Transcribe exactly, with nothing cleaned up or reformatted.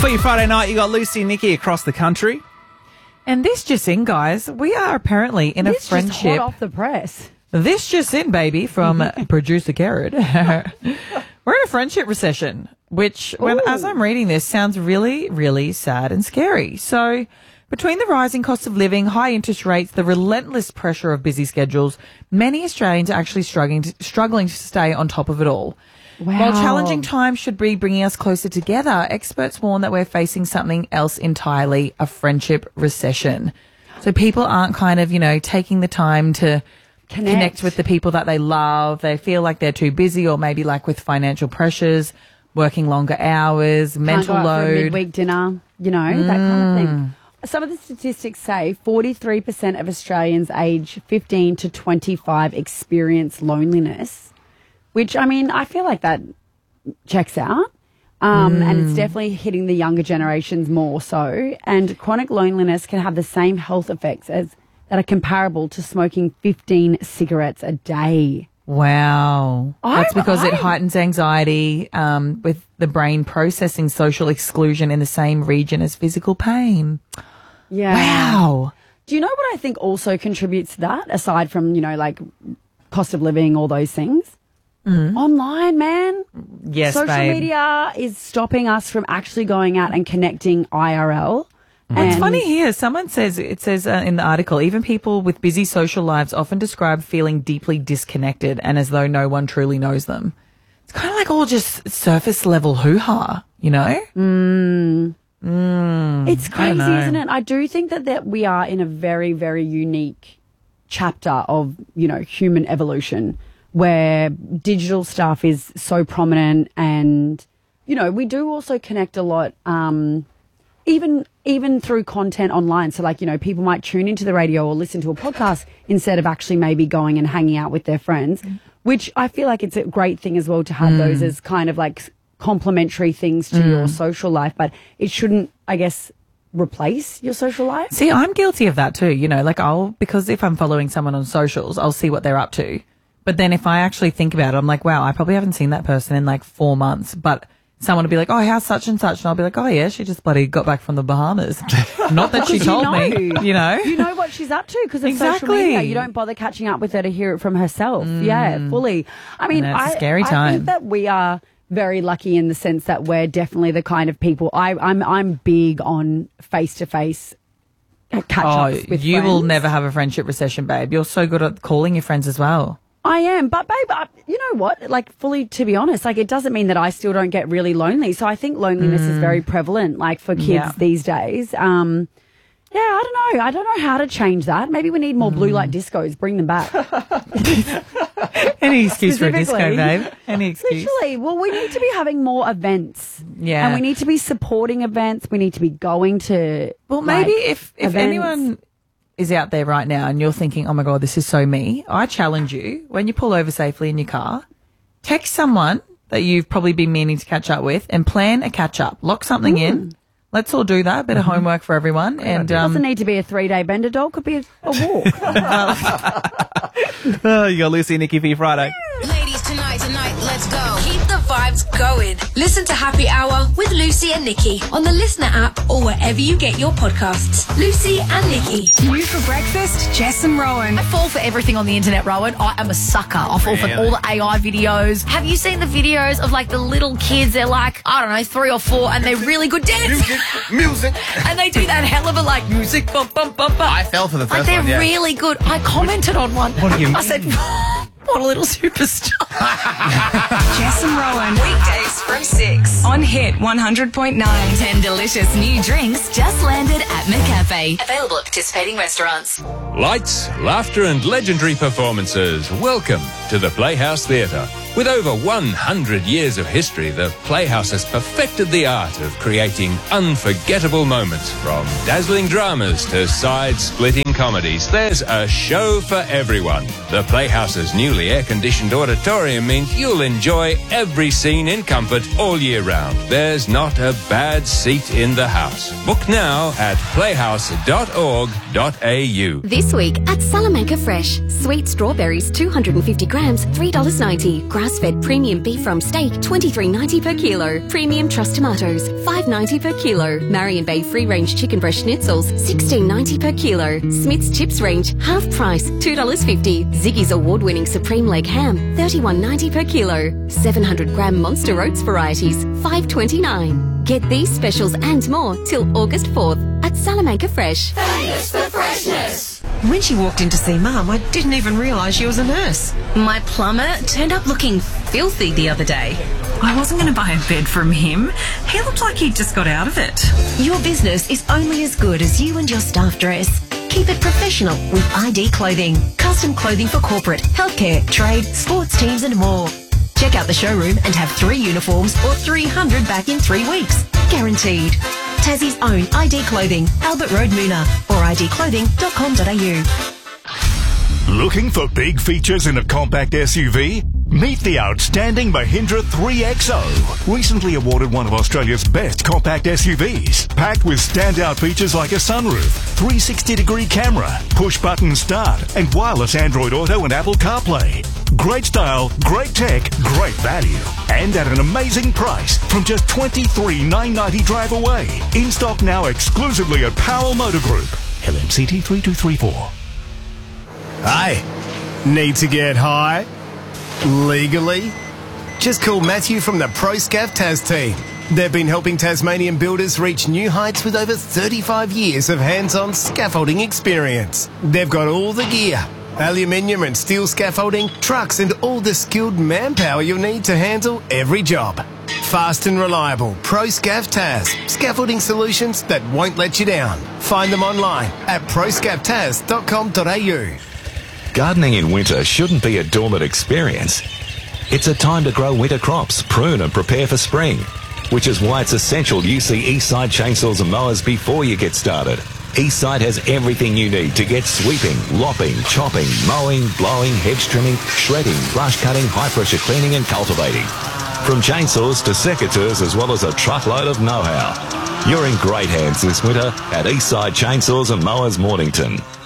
For your Friday night, you got Lucy and Nikki across the country. And this just in, guys, we are apparently in this a friendship. Just hot off the press. This just in, baby, from producer Garrett. We're in a friendship recession, which, when, as I'm reading this, sounds really, really sad and scary. So, between the rising cost of living, high interest rates, the relentless pressure of busy schedules, many Australians are actually struggling to, struggling to stay on top of it all. Wow. While challenging times should be bringing us closer together, experts warn that we're facing something else entirely, a friendship recession. So people aren't kind of, you know, taking the time to connect. connect with the people that they love. They feel like they're too busy, or maybe like with financial pressures, working longer hours, Can't mental go out load. for a midweek dinner, you know, mm. that kind of thing. Some of the statistics say forty-three percent of Australians aged fifteen to twenty-five experience loneliness, which, I mean, I feel like that checks out. Um, mm. And it's definitely hitting the younger generations more so. And chronic loneliness can have the same health effects as that are comparable to smoking fifteen cigarettes a day. Wow. I, That's because I, it heightens anxiety um, with the brain processing social exclusion in the same region as physical pain. Yeah. Wow. Do you know what I think also contributes to that, aside from, you know, like cost of living, all those things? Mm. Online, man. Yes, Social babe. media is stopping us from actually going out and connecting I R L. Well, it's funny here. Someone says, it says uh, in the article, even people with busy social lives often describe feeling deeply disconnected and as though no one truly knows them. It's kind of like all just surface level hoo-ha, you know? Mm. Mm, it's crazy, isn't it? I do think that, that we are in a very, very unique chapter of, you know, human evolution where digital stuff is so prominent and, you know, we do also connect a lot, um, even even through content online. So, like, you know, people might tune into the radio or listen to a podcast instead of actually maybe going and hanging out with their friends, which I feel like it's a great thing as well to have mm. those as kind of like complementary things to mm. your social life, but it shouldn't, I guess, replace your social life. See, I'm guilty of that too, you know, like I'll, because if I'm following someone on socials, I'll see what they're up to. But then if I actually think about it, I'm like, wow, I probably haven't seen that person in like four months, but someone will be like, oh, how's such and such? And I'll be like, oh, yeah, she just bloody got back from the Bahamas. Not that she told you know, me, you know. You know what she's up to because of exactly. social media. You don't bother catching up with her to hear it from herself. Mm. Yeah, fully. I mean, I, I, a scary I time. think that we are very lucky in the sense that we're definitely the kind of people. I, I'm I'm big on face-to-face catch-ups oh, with you friends. will never have a friendship recession, babe. You're so good at calling your friends as well. I am, but babe, I, you know what? Like, fully, to be honest, like it doesn't mean that I still don't get really lonely. So I think loneliness mm. is very prevalent, like for kids yeah. these days. Um, yeah, I don't know. I don't know how to change that. Maybe we need more mm. blue light discos. Bring them back. Any excuse for a disco, babe. Any excuse. Literally. Well, we need to be having more events. Yeah. And we need to be supporting events. We need to be going to. Well, maybe like, if, if events. anyone is out there right now and you're thinking, oh my God, this is so me, I challenge you, when you pull over safely in your car, text someone that you've probably been meaning to catch up with and plan a catch up. Lock something mm. in. Let's all do that. A bit mm-hmm. of homework for everyone. Good and um, um, doesn't need to be a three-day bender, doll. Could be a, a walk. Oh, you got Lucy and Nikki for your Friday. Ladies, tonight, tonight, let's go. Keep the vibes going. Listen to Happy Hour with Lucy and Nikki on the Listener app or wherever you get your podcasts. Lucy and Nikki. You for breakfast, Jess and Rowan. I fall for everything on the internet, Rowan. I am a sucker. I fall Really? for all the A I videos. Have you seen the videos of like the little kids? They're like, I don't know, three or four, and they're really good dancers. Music, music. And they do that hell of a like music, bum, bum, bum, bum. I fell for the Like first they're one, yeah. really good. I commented on one. What do you I said, what a little superstar. Jess and Rowan. Weekdays from six On Hit one hundred point nine. Ten delicious new drinks just landed at McCafe. Available at participating restaurants. Lights, laughter and legendary performances. Welcome to the Playhouse Theatre. With over one hundred years of history, the Playhouse has perfected the art of creating unforgettable moments. From dazzling dramas to side-splitting comedies, there's a show for everyone. The Playhouse's newly air-conditioned auditorium means you'll enjoy every scene in comfort all year round. There's not a bad seat in the house. Book now at playhouse dot org dot a u. This week at Salamanca Fresh, sweet strawberries, two hundred fifty grams, three dollars ninety. Ground grass-fed premium beef from steak, twenty-three ninety per kilo. Premium Trust tomatoes, five ninety per kilo. Marion Bay free-range chicken breast schnitzels, sixteen ninety per kilo. Smith's chips range, half price, two dollars fifty. Ziggy's award-winning supreme leg ham, thirty-one ninety per kilo. seven hundred gram Monster Oats varieties, five twenty-nine. Get these specials and more till August fourth at Salamanca Fresh. Famous for freshness. When she walked in to see Mum, I didn't even realise she was a nurse. My plumber turned up looking filthy the other day. I wasn't going to buy a bed from him. He looked like he just got out of it. Your business is only as good as you and your staff dress. Keep it professional with I D Clothing. Custom clothing for corporate, healthcare, trade, sports teams and more. Check out the showroom and have three uniforms or three hundred back in three weeks. Guaranteed. Tassie's own I D Clothing, Albert Road, Moona, or I D clothing dot com dot a u. Looking for big features in a compact S U V? Meet the outstanding Mahindra three X O, recently awarded one of Australia's best compact S U Vs, packed with standout features like a sunroof, three sixty degree camera, push-button start, and wireless Android Auto and Apple CarPlay. Great style, great tech, great value, and at an amazing price from just twenty-three thousand nine hundred ninety drive away. In stock now exclusively at Powell Motor Group. L M C T three two three four. Hey, need to get high? Legally? Just call Matthew from the ProScav Tas team. They've been helping Tasmanian builders reach new heights with over thirty-five years of hands-on scaffolding experience. They've got all the gear, aluminium and steel scaffolding, trucks and all the skilled manpower you'll need to handle every job. Fast and reliable, ProScav Tas. Scaffolding solutions that won't let you down. Find them online at pro scav tas dot com dot a u. Gardening in winter shouldn't be a dormant experience. It's a time to grow winter crops, prune and prepare for spring, which is why it's essential you see Eastside Chainsaws and Mowers before you get started. Eastside has everything you need to get sweeping, lopping, chopping, mowing, blowing, hedge trimming, shredding, brush cutting, high-pressure cleaning and cultivating. From chainsaws to secateurs as well as a truckload of know-how. You're in great hands this winter at Eastside Chainsaws and Mowers Mornington.